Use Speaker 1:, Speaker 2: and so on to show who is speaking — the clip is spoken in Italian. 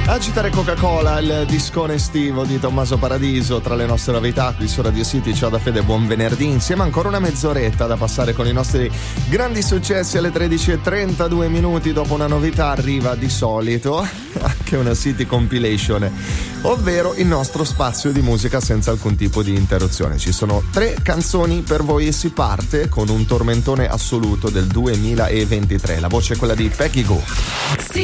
Speaker 1: Agitare Coca-Cola, il discone estivo di Tommaso Paradiso tra le nostre novità qui su Radio City. Ciao da Fede, buon venerdì. Insieme ancora una mezz'oretta da passare con i nostri grandi successi. Alle 13:32 dopo una novità arriva di solito anche una City Compilation, ovvero il nostro spazio di musica senza alcun tipo di interruzione. Ci sono 3 canzoni per voi e si parte con un tormentone assoluto del 2023. La voce è quella di Peggy Gou.